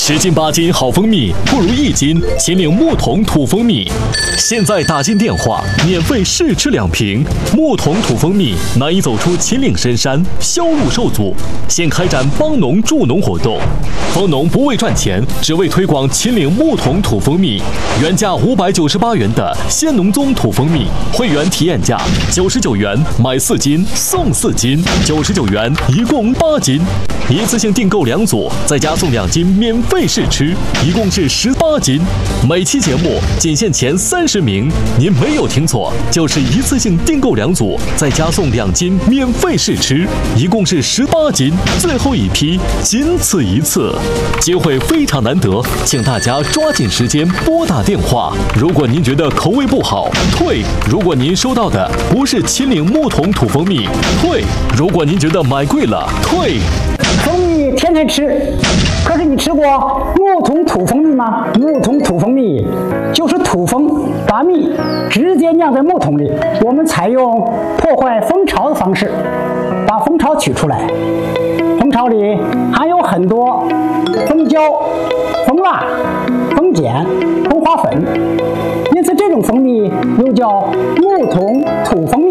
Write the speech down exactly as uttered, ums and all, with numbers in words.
十斤八斤好蜂蜜，不如一斤秦岭木桶土蜂蜜。现在打进电话，免费试吃两瓶。木桶土蜂蜜难以走出秦岭深山，销路受阻，现开展帮农助农活动。蜂农不为赚钱，只为推广秦岭木桶土蜂蜜。原价五百九十八元的鲜农宗土蜂蜜，会员体验价九十九元买四斤送四斤，九十九元一共八斤。一次性订购两组，再加送两斤免费试吃，一共是十八斤。每期节目仅限前三十名，您没有听错，就是一次性订购两组，再加送两斤免费试吃，一共是十八斤。最后一批，仅此一次，机会非常难得，请大家抓紧时间拨打电话。如果您觉得口味不好，退；如果您收到的不是秦岭木桶土蜂蜜，退；如果您觉得买贵了，退。 蜂蜜天天吃，可是你吃过木桶土蜂蜜吗？木桶土蜂蜜就是土蜂把蜜直接酿在木桶里，我们采用破坏蜂巢的方式把蜂巢取出来。蜂巢里含有很多蜂胶、蜂蜡、蜂碱、蜂花粉，因此这种蜂蜜又叫木桶土蜂蜜。